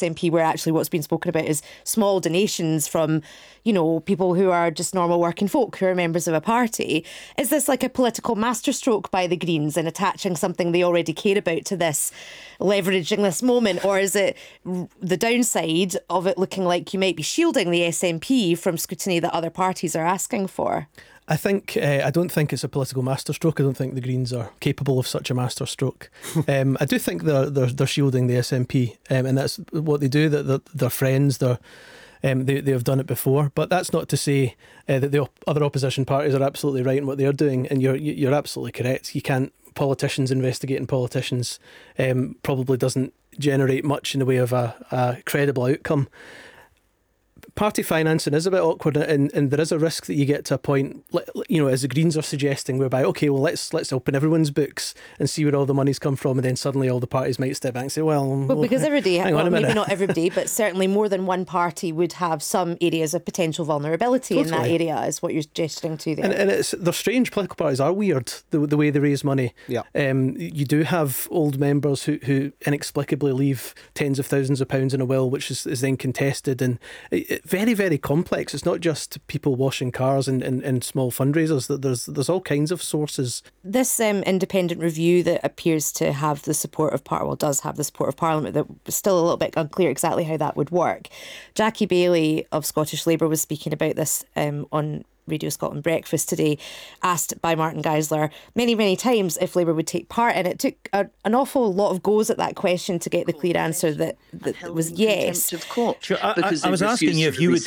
SNP, where actually what's been spoken about is small donations from, people who are just normal working folk who are members of a party. Is this like a political masterstroke by the Greens in attaching something they already care about to this, leveraging this moment? Or is it the downside of it looking like you might be shielding the SNP from scrutiny that other parties are asking for? I don't think it's a political masterstroke. I don't think the Greens are capable of such a masterstroke. I do think they're shielding the SNP, and that's what they do. That they're friends. They have done it before, but that's not to say that the other opposition parties are absolutely right in what they're doing. And you're absolutely correct. You can't. Politicians investigating politicians probably doesn't generate much in the way of a credible outcome. Party financing is a bit awkward, and there is a risk that you get to a point, as the Greens are suggesting, whereby, okay, well, let's open everyone's books and see where all the money's come from, and then suddenly all the parties might step back and say, because everybody, maybe not everybody, but certainly more than one party would have some areas of potential vulnerability in that area, is what you're gesturing to there. And they're strange. Political parties are weird, the way they raise money. Yeah. You do have old members who inexplicably leave tens of thousands of pounds in a will, which is then contested, and very, very complex. It's not just people washing cars and small fundraisers. There's all kinds of sources. This independent review that appears to have the support of does have the support of Parliament, that was still a little bit unclear exactly how that would work. Jackie Baillie of Scottish Labour was speaking about this on Radio Scotland Breakfast today, asked by Martin Geisler many, many times if Labour would take part, and it took an awful lot of goes at that question to get the clear answer that was yes. Sure, I was asking you if you would